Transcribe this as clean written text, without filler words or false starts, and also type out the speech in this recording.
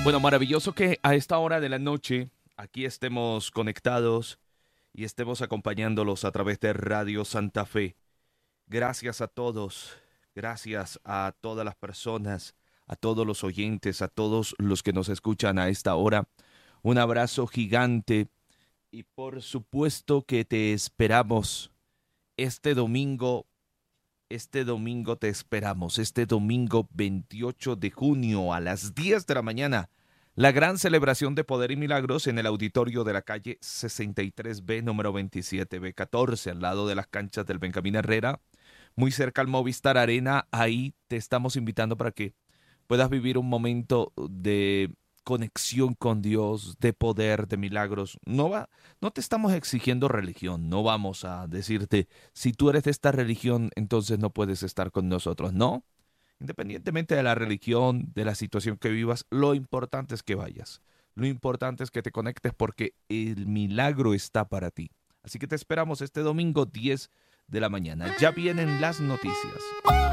Bueno, maravilloso que a esta hora de la noche aquí estemos conectados y estemos acompañándolos a través de Radio Santa Fe. Gracias a todos, gracias a todas las personas, a todos los oyentes, a todos los que nos escuchan a esta hora. Un abrazo gigante y por supuesto que te esperamos este domingo. Este domingo te esperamos, este domingo 28 de junio a las 10 de la mañana. La gran celebración de Poder y Milagros en el auditorio de la calle 63B, número 27B14, al lado de las canchas del Benjamín Herrera, muy cerca al Movistar Arena. Ahí te estamos invitando para que puedas vivir un momento de conexión con Dios, de poder, de milagros. No te estamos exigiendo religión, no vamos a decirte, si tú eres de esta religión, entonces no puedes estar con nosotros, no. Independientemente de la religión, de la situación que vivas, lo importante es que vayas. Lo importante es que te conectes porque el milagro está para ti. Así que te esperamos este domingo 10 de la mañana. Ya vienen las noticias.